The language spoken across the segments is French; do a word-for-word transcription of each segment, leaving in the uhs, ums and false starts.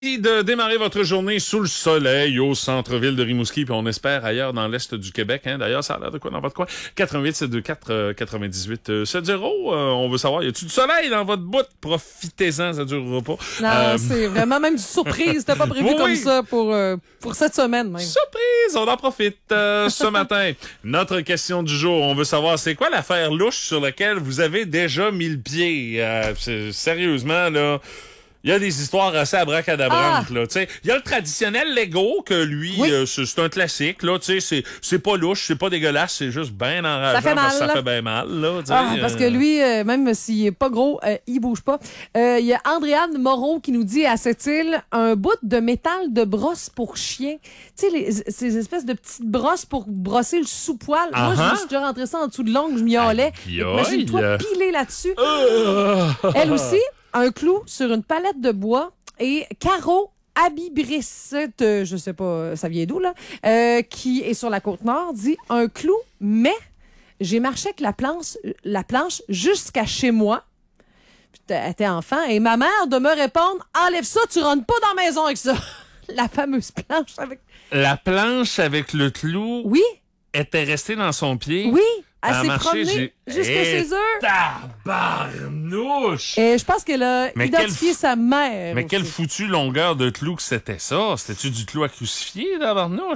De démarrer votre journée sous le soleil au centre-ville de Rimouski, puis on espère ailleurs dans l'est du Québec. Hein. D'ailleurs, ça a l'air de quoi dans votre coin? quatre-vingt-huit sept deux quatre quatre-vingt-dix-huit sept zéro. Euh, on veut savoir, y a-tu du soleil dans votre bout? Profitez-en, ça durera pas. Non, euh... c'est vraiment même du surprise. C'était pas prévu oui, comme oui. ça pour, euh, pour cette semaine même. Surprise! On en profite euh, ce matin. Notre question du jour, on veut savoir, c'est quoi l'affaire louche sur laquelle vous avez déjà mis le pied? Euh, sérieusement, là... Il y a des histoires assez abracadabrantes, ah. là, tu sais. Il y a le traditionnel Lego, que lui, oui. euh, c'est un classique, là, tu sais, c'est, c'est pas louche, c'est pas dégueulasse, c'est juste bien enrageant. Ça fait mal, parce que ça fait bien mal, là, tu sais. Ah, parce que lui, euh, même s'il est pas gros, euh, il bouge pas. Euh, il y a Andréane Moreau qui nous dit à cette île, un bout de métal de brosse pour chien. Tu sais, ces espèces de petites brosses pour brosser le sous-poil. Uh-huh. Moi, je me suis déjà rentré ça en dessous de l'ongle, je m'y allais. Imagine-toi piler là-dessus. Uh. Elle aussi, un clou sur une palette de bois et Caro Abibrissette, euh, je sais pas, ça vient d'où, là, euh, qui est sur la Côte-Nord, dit un clou, mais j'ai marché avec la planche, la planche jusqu'à chez moi. Elle était enfant et ma mère de me répondre, enlève ça, tu rentres pas dans la maison avec ça. La fameuse planche avec... La planche avec le clou oui. était restée dans son pied? Oui. Elle s'est promenée jusqu'à chez eux. Tabarnouche! Et je pense qu'elle a mais identifié quelle... sa mère. Mais aussi. Quelle foutue longueur de clou que c'était ça? C'était-tu du clou à crucifier, tabarnouche?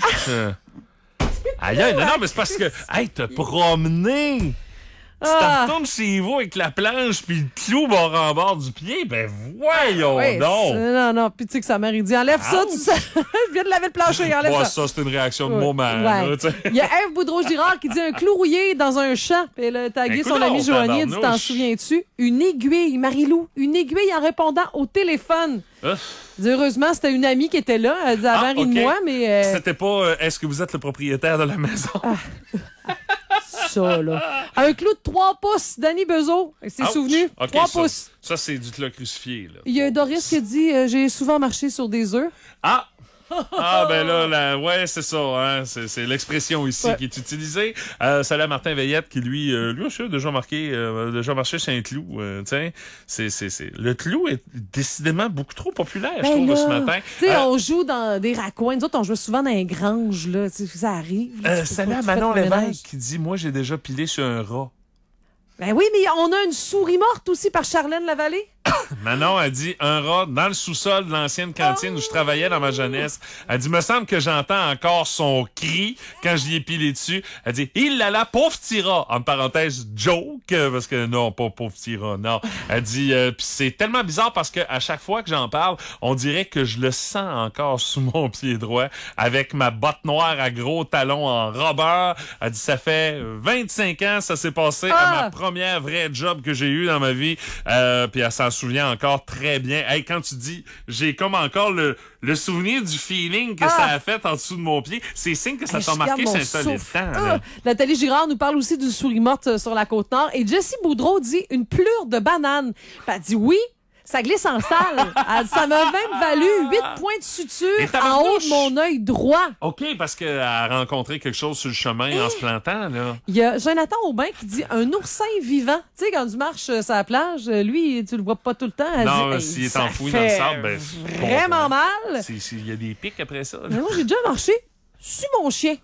Aïe, aïe, non, non, mais c'est parce que, hey, t'as promené! Tu ah. te retournes chez vous avec la planche puis le clou bord en bord du pied, ben voyons oui, donc! Non, non, puis tu sais que sa mère, il dit, enlève ah. ça, tu sais. Je viens de laver le plancher, enlève ouais, ça. ça, c'est une réaction de ouais. moment. Ouais. Il y a Ève Boudreau-Girard qui dit un clou rouillé dans un champ. Puis elle a tagué son ami Joanie, elle dit, t'en souviens-tu? Une aiguille, Marie-Lou, une aiguille en répondant au téléphone. Euh. Heureusement, c'était une amie qui était là, elle dit avant ah, okay. de moi, mais... Euh... C'était pas, euh, est-ce que vous êtes le propriétaire de la maison? Ah. Ça, là. Un clou de trois pouces, Danny Bezo. C'est souvenu. Okay, trois ça, pouces. Ça, c'est du clou crucifié, là. Il y a Doris qui dit euh, j'ai souvent marché sur des œufs. Ah! Ah, ben là, là ouais, c'est ça, hein. C'est, c'est l'expression ici ouais. qui est utilisée. Euh, salut à Martin Veillette qui, lui, euh, lui aussi a déjà marqué, euh, déjà marché chez un clou. Euh, tiens, c'est, c'est, c'est. Le clou est décidément beaucoup trop populaire, ben je trouve, là, ce matin. Tu sais, euh, on joue dans des raccoins. Nous autres, on joue souvent dans les granges, là. Tu sais, ça arrive. Là, euh, salut à Manon Lévesque qui dit moi, j'ai déjà pilé sur un rat. Ben oui, mais on a une souris morte aussi par Charlène Lavallée. Manon a dit un rat dans le sous-sol de l'ancienne cantine oh. où je travaillais dans ma jeunesse. Elle dit, me semble que j'entends encore son cri quand j'y ai pilé dessus. Elle dit, il là là, pauvre petit rat. En parenthèse, joke, parce que non, pas pauvre petit rat, non. Elle dit, euh, pis c'est tellement bizarre parce que à chaque fois que j'en parle, on dirait que je le sens encore sous mon pied droit avec ma botte noire à gros talons en rubber. Elle dit, ça fait vingt-cinq ans, ça s'est passé ah. à ma première vraie job que j'ai eue dans ma vie. Euh, puis elle s'en souvient encore très bien. Hey, quand tu dis, j'ai comme encore le, le souvenir du feeling que ah. ça a fait en dessous de mon pied, c'est signe que ça hey, t'a marqué c'est un solide temps. Ah. Nathalie Girard nous parle aussi du souris morte sur la Côte-Nord. Et Jessie Boudreau dit une plure de banane. Elle dit oui. Ça glisse en salle. Ça m'a même valu huit points de suture en haut de mon œil droit. OK, parce qu'elle a rencontré quelque chose sur le chemin hey. en se plantant, là. Il y a Jonathan Aubin qui dit un oursin vivant. Tu sais, quand tu marches sur la plage, lui, tu le vois pas tout le temps. Elle non, dit, s'il hey, est enfoui dans le sable, ben, vraiment bon, mal. Il y a des pics après ça. Là. Mais moi, j'ai déjà marché sur mon chien.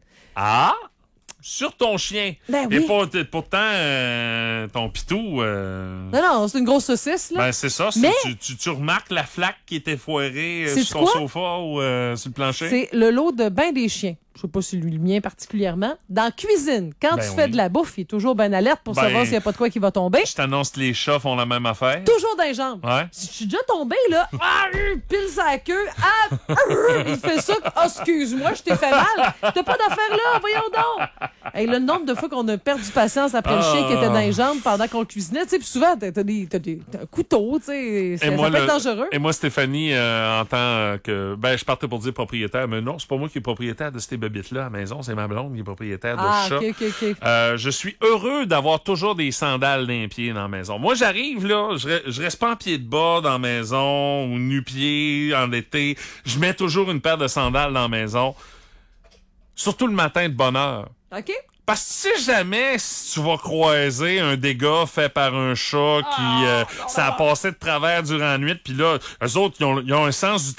Ah! Sur ton chien. Ben oui. Et pour, pourtant, euh, ton pitou... Euh... Non, non, c'est une grosse saucisse, là. Ben, c'est ça. Mais... Tu, tu, tu remarques la flaque qui était foirée euh, sur ton quoi? sofa ou euh, sur le plancher? C'est le lot de bain des chiens. Je sais pas si lui, le mien particulièrement. Dans la cuisine, quand ben tu oui. fais de la bouffe, il est toujours bien alerte pour ben, savoir s'il n'y a pas de quoi qui va tomber. Je t'annonce que les chats font la même affaire. Toujours dans les jambes. Ouais. Si je suis déjà tombé, là, pile sa queue, ah, il fait ça, oh, excuse-moi, je t'ai fait mal. T'as pas d'affaire là, voyons donc. Hey, le nombre de fois qu'on a perdu patience après ah. le chien qui était dans les jambes pendant qu'on le cuisinait, tu sais, puis souvent, t'as, t'as, des, t'as, des, t'as un couteau, tu sais, ça, ça peut être dangereux. Et moi, Stéphanie, euh, en tant que, ben, je partais pour dire propriétaire, mais non, c'est pas moi qui est propriétaire de ces bébites-là à la maison. C'est ma blonde qui est propriétaire de ah, chat. Okay, okay, okay. Euh, je suis heureux d'avoir toujours des sandales d'un pied dans la maison. Moi, j'arrive, là, je, je reste pas en pied de bas dans la maison ou nu-pied en été. Je mets toujours une paire de sandales dans la maison. Surtout le matin de bonne heure. OK. Parce que tu sais jamais si tu vas croiser un dégât fait par un chat qui... Euh, ça a passé de travers durant la nuit, puis là, eux autres, ils ont, ils ont un sens du